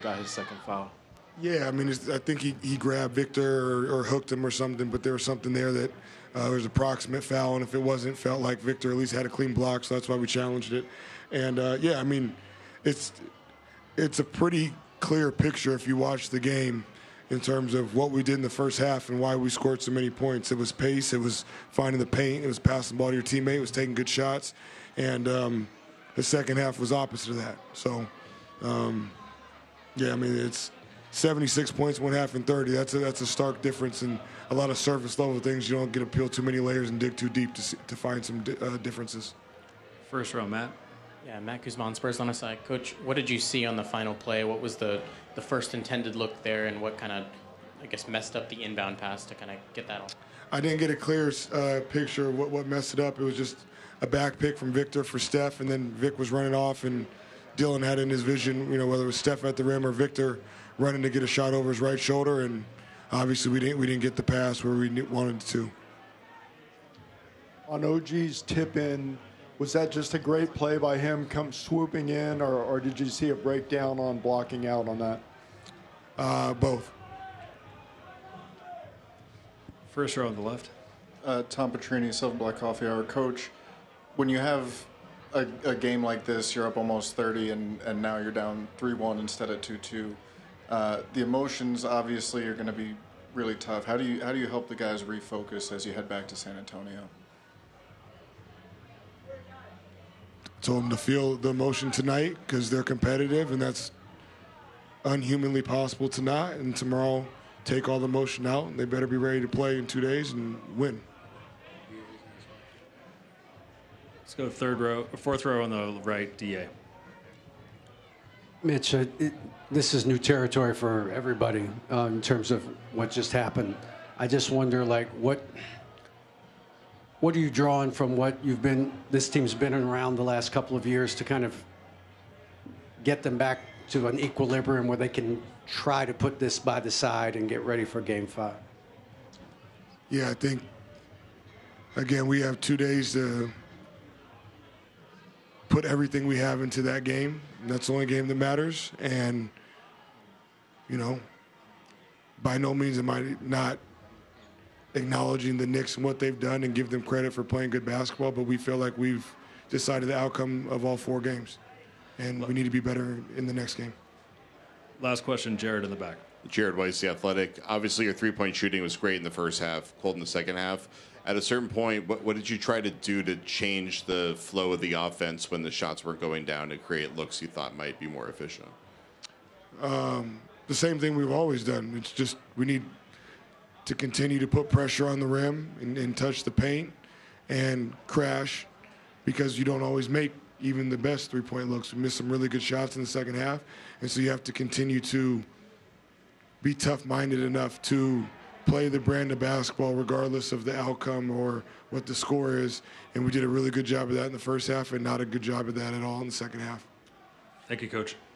got his second foul. Yeah, I mean, I think he grabbed Victor or hooked him or something, but there was something there that there was approximate foul, and if it wasn't, felt like Victor at least had a clean block, so that's why we challenged it. And, yeah, I mean, it's a pretty clear picture if you watch the game in terms of what we did in the first half and why we scored so many points. It was pace, it was finding the paint, it was passing the ball to your teammate, it was taking good shots, and the second half was opposite of that. So, yeah, I mean, it's 76 points, one half, and 30. That's a stark difference, and a lot of surface level things. You don't get to peel too many layers and dig too deep to find some differences. First row, Matt. Yeah, Matt Guzman, Spurs on a side. Coach, what did you see on the final play? What was the first intended look there, and what kind of, I guess, messed up the inbound pass to kind of get that all? I didn't get a clear picture of what messed it up. It was just a back pick from Victor for Steph, and then Vic was running off, and Dylan had in his vision, whether it was Steph at the rim or Victor running to get a shot over his right shoulder, and obviously we didn't get the pass where we wanted to. On OG's tip in, was that just a great play by him come swooping in, or did you see a breakdown on blocking out on that? Both. First row on the left. Tom Petrini, Silver Black Coffee Hour. Coach, when you have a game like this, you're up almost 30, and now you're down 3-1 instead of 2-2. The emotions obviously are going to be really tough. How do you help the guys refocus as you head back to San Antonio? Told them to feel the emotion tonight because they're competitive, and that's unhumanly possible to not. And tomorrow, take all the emotion out, and they better be ready to play in 2 days and win. Let's go fourth row on the right, DA. Mitch, this is new territory for everybody in terms of what just happened. I just wonder, what are you drawing from what this team's been around the last couple of years to kind of get them back to an equilibrium where they can try to put this by the side and get ready for Game 5? Yeah, I think, again, we have 2 days to put everything we have into that game. And that's the only game that matters. And, by no means am I not acknowledging the Knicks and what they've done and give them credit for playing good basketball, but we feel like we've decided the outcome of all 4 games, and we need to be better in the next game. Last question, Jared in the back. Jared Weiss, The Athletic. Obviously, your three-point shooting was great in the first half, cold in the second half. At a certain point, what did you try to do to change the flow of the offense when the shots were going down to create looks you thought might be more efficient? The same thing we've always done. It's just we need to continue to put pressure on the rim and touch the paint and crash, because you don't always make even the best three-point looks. We missed some really good shots in the second half, and so you have to continue to be tough-minded enough to play the brand of basketball regardless of the outcome or what the score is, and we did a really good job of that in the first half and not a good job of that at all in the second half. Thank you, Coach.